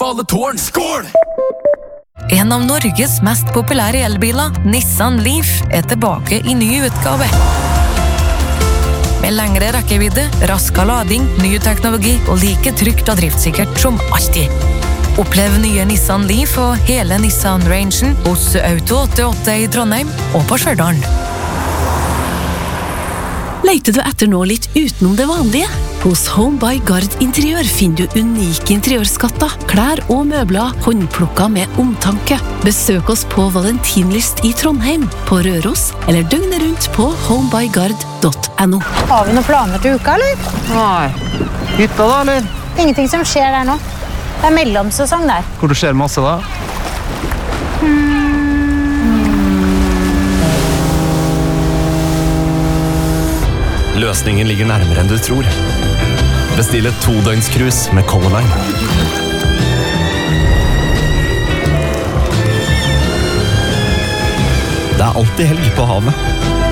smale tårn. Skål! En av Norges mest populære elbiler, Nissan Leaf, tilbake i ny utgave. Med lengre rekkevidde, raskere lading, ny teknologi og like trygt og driftssikkert som alltid. Opplev nye Nissan Leaf og hele Nissan-rangen hos Auto 88 i Trondheim og på Stjørdal. Leiter du etter noe litt utenom det vanlige? Hos Home by Gard Interiør finner du unike interiørskatter, klær og møbler håndplukket med omtanke. Besøk oss på Valentinlyst i Trondheim, på Røros, eller døgnet rundt på homebygard.no. Har vi noen planer til uka, eller? Nei. Hytta da, eller? Ingenting som skjer der nå. Det mellomsesong der. Hvor det skjer masse da? Løsningen ligger nærmere enn du tror. Bestill et 2-døgns-cruise med Color Line. Det alltid helg på havet.